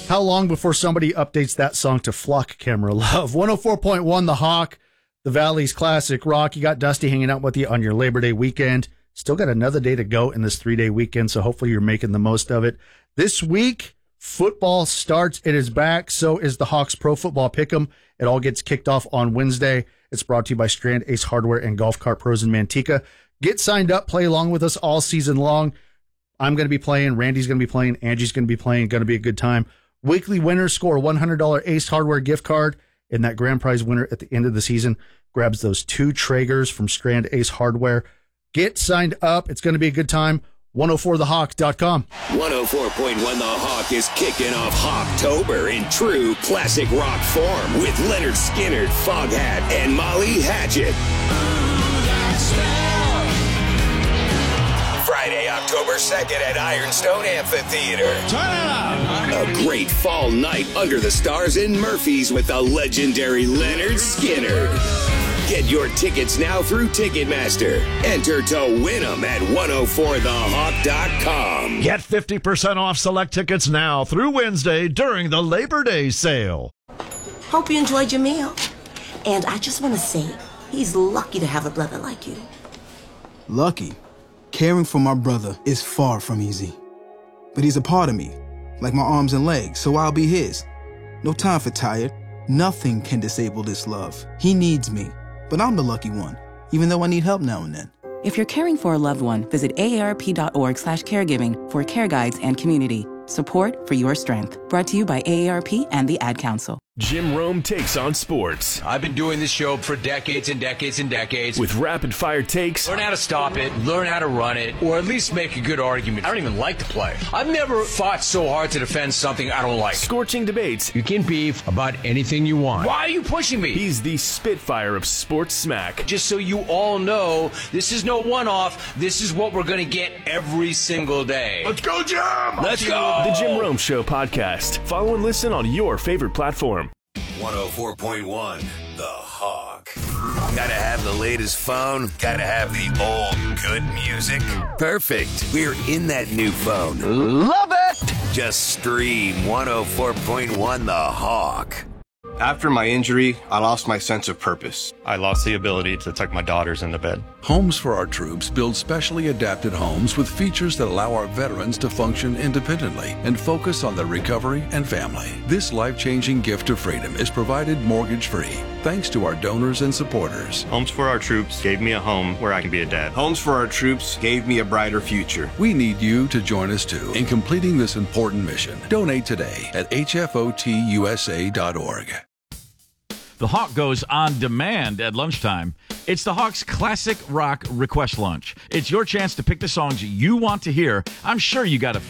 How long before somebody updates that song to Flock Camera Love? 104.1 The Hawk, the Valley's classic rock. You got Dusty hanging out with you on your Labor Day weekend. Still got another day to go in this 3-day weekend, so hopefully you're making the most of it. This week, football starts. It is back. So is the Hawks Pro Football Pick'em. It all gets kicked off on Wednesday. It's brought to you by Strand Ace Hardware and Golf Cart Pros in Manteca. Get signed up. Play along with us all season long. I'm going to be playing. Randy's going to be playing. Angie's going to be playing. Going to be a good time. Weekly winners score a $100 Ace Hardware gift card, and that grand prize winner at the end of the season grabs those 2 Traegers from Strand Ace Hardware. Get signed up. It's going to be a good time. 104thehawk.com. 104.1 The Hawk is kicking off Hawktober in true classic rock form with Leonard Skinner, Foghat, and Molly Hatchet. Friday, October 2nd at Ironstone Amphitheater. Turn it up! A great fall night under the stars in Murphy's with the legendary Leonard Skinner. Get your tickets now through Ticketmaster. Enter to win them at 104thehawk.com. Get 50% off select tickets now through Wednesday during the Labor Day sale. Hope you enjoyed your meal. And I just want to say, he's lucky to have a brother like you. Lucky? Caring for my brother is far from easy. But he's a part of me, like my arms and legs, so I'll be his. No time for tired. Nothing can disable this love. He needs me, but I'm the lucky one, even though I need help now and then. If you're caring for a loved one, visit aarp.org/caregiving for care guides and community. Support for your strength. Brought to you by AARP and the Ad Council. Jim Rome takes on sports. I've been doing this show for decades and decades and decades. With rapid-fire takes. Learn how to stop it, learn how to run it, or at least make a good argument. I don't even like to play. I've never fought so hard to defend something I don't like. Scorching debates. You can beef about anything you want. Why are you pushing me? He's the Spitfire of sports smack. Just so you all know, this is no one-off. This is what we're going to get every single day. Let's go, Jim! Let's go! The Jim Rome Show podcast. Follow and listen on your favorite platform. 104.1 The Hawk. Gotta have the latest phone. Gotta have the old good music. Perfect. We're in that new phone. Love it! Just stream 104.1 The Hawk. After my injury, I lost my sense of purpose. I lost the ability to tuck my daughters into bed. Homes for Our Troops builds specially adapted homes with features that allow our veterans to function independently and focus on their recovery and family. This life-changing gift of freedom is provided mortgage-free, thanks to our donors and supporters. Homes for Our Troops gave me a home where I can be a dad. Homes for Our Troops gave me a brighter future. We need you to join us too in completing this important mission. Donate today at hfotusa.org. The Hawk goes on demand at lunchtime. It's the Hawk's classic rock request lunch. It's your chance to pick the songs you want to hear. I'm sure you got a